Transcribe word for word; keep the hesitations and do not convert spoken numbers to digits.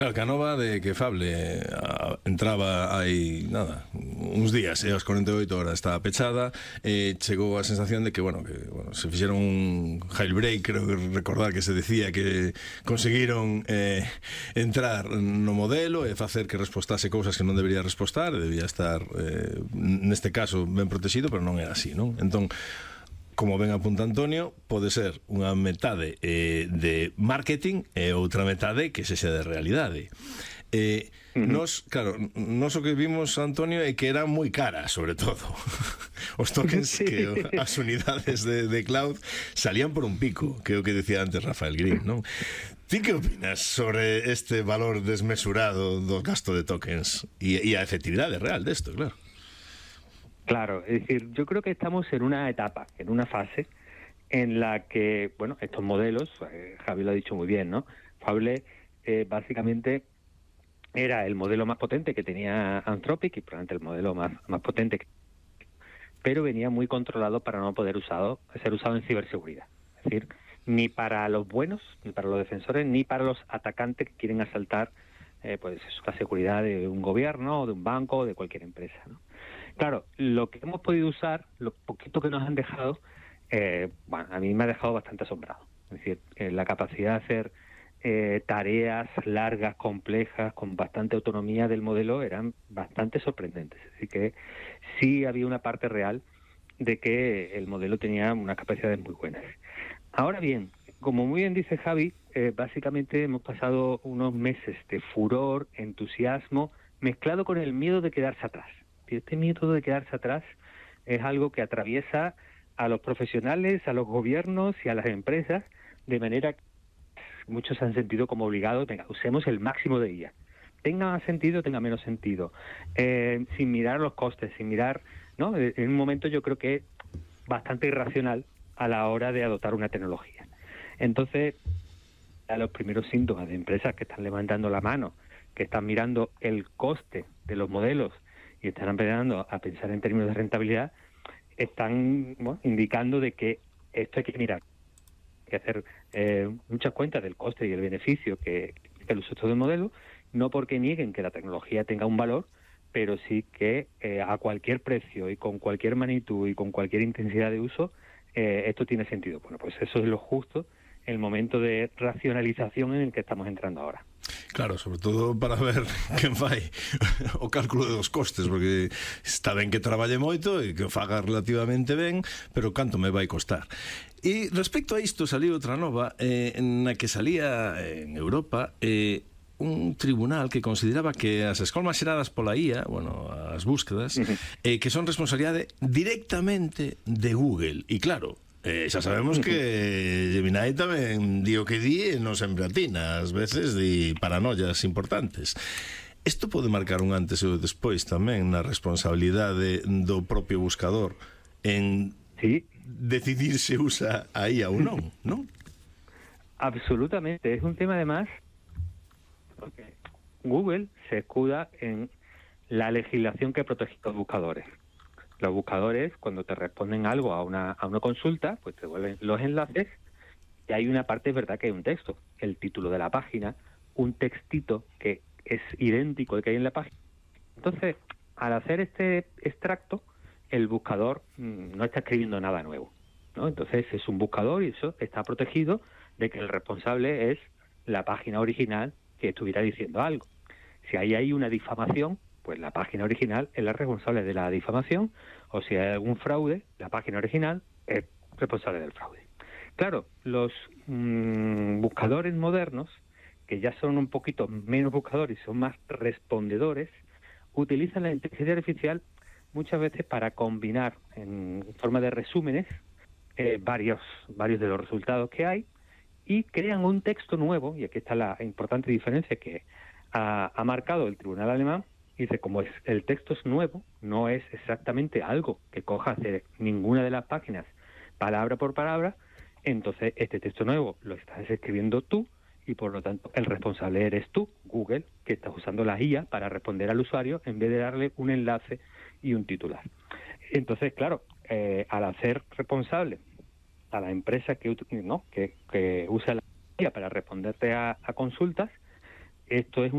Claro, Canova de que Fable a, entraba hai, nada, uns días, e aos cuarenta e oito horas estaba pechada, e chegou a sensación de que, bueno, que bueno, se fixeron un jailbreak, creo que recordar que se decía que conseguiron eh, entrar no modelo e facer que respostase cousas que non debería respostar, debía estar, eh, neste caso, ben protegido, pero non era así, non? Entón, como ben apunta Antonio, pode ser unha metade eh, de marketing e outra metade que sexa de realidade. Eh, uh-huh. Nos, claro, nos o que vimos, Antonio, é que eran moi caras, sobre todo. Os tokens, sí. Que as unidades de, de cloud salían por un pico, que é o que decía antes Rafael Green, non? Ti que opinas sobre este valor desmesurado do gasto de tokens e, e a efectividade real desto, claro? Claro, es decir, yo creo que estamos en una etapa, en una fase en la que, bueno, estos modelos, eh, Javi lo ha dicho muy bien, ¿no? Fable eh, básicamente era el modelo más potente que tenía Anthropic y probablemente el modelo más, más potente, que, pero venía muy controlado para no poder usado, ser usado en ciberseguridad. Es decir, ni para los buenos, ni para los defensores, ni para los atacantes que quieren asaltar eh, pues, la seguridad de un gobierno, o de un banco, o de cualquier empresa, ¿no? Claro, lo que hemos podido usar, lo poquito que nos han dejado, eh, bueno, a mí me ha dejado bastante asombrado. Es decir, eh, la capacidad de hacer eh, tareas largas, complejas, con bastante autonomía del modelo, eran bastante sorprendentes. Así que sí había una parte real de que el modelo tenía unas capacidades muy buenas. Ahora bien, como muy bien dice Javi, eh, básicamente hemos pasado unos meses de furor, entusiasmo, mezclado con el miedo de quedarse atrás. Este miedo de quedarse atrás es algo que atraviesa a los profesionales, a los gobiernos y a las empresas, de manera que muchos se han sentido como obligados, venga, usemos el máximo de ella. Tenga más sentido, tenga menos sentido. Eh, sin mirar los costes, sin mirar, ¿no? En un momento yo creo que es bastante irracional a la hora de adoptar una tecnología. Entonces, a los primeros síntomas de empresas que están levantando la mano, que están mirando el coste de los modelos y están empezando a pensar en términos de rentabilidad, están bueno, indicando de que esto hay que mirar, hay que hacer eh, muchas cuentas del coste y el beneficio que el uso de estos modelos, no porque nieguen que la tecnología tenga un valor, pero sí que eh, a cualquier precio y con cualquier magnitud y con cualquier intensidad de uso, eh, esto tiene sentido. Bueno, pues eso es lo justo, el momento de racionalización en el que estamos entrando ahora. Claro, sobre todo para ver quen fai o cálculo dos costes, porque está ben que traballe moito e que o faga relativamente ben, pero canto me vai costar. E respecto a isto, saliu outra nova eh, na que salía en Europa eh, un tribunal que consideraba que as escolmas xeradas pola I A, bueno, as búsquedas, eh, que son responsabilidade directamente de Google. E claro, Eh, xa sabemos que Gemini tamén di o que di e non sempre atina, ás veces di paranoias importantes. Isto pode marcar un antes e un despois tamén na responsabilidade do propio buscador en sí. decidir se usa a I A ou non, non? Absolutamente, es un tema además porque Google se escuda en la legislación que protege a los buscadores. Los buscadores, cuando te responden algo a una, a una consulta, pues te devuelven los enlaces y hay una parte, es verdad, que hay un texto, el título de la página, un textito que es idéntico al que hay en la página. Entonces, al hacer este extracto, el buscador mmm, no está escribiendo nada nuevo, ¿no? Entonces, es un buscador y eso está protegido de que el responsable es la página original que estuviera diciendo algo. Si ahí hay una difamación, pues la página original es la responsable de la difamación, o si hay algún fraude, la página original es responsable del fraude. Claro, los mmm, buscadores modernos, que ya son un poquito menos buscadores y son más respondedores, utilizan la inteligencia artificial muchas veces para combinar en forma de resúmenes eh, varios, varios de los resultados que hay y crean un texto nuevo, y aquí está la importante diferencia que ha, ha marcado el tribunal alemán. Dice, como es, el texto es nuevo, no es exactamente algo que cojas de ninguna de las páginas palabra por palabra, entonces este texto nuevo lo estás escribiendo tú y por lo tanto el responsable eres tú, Google, que estás usando la I A para responder al usuario en vez de darle un enlace y un titular. Entonces, claro, eh, al hacer responsable a la empresa que, ¿no? que, que usa la I A para responderte a, a consultas, esto es un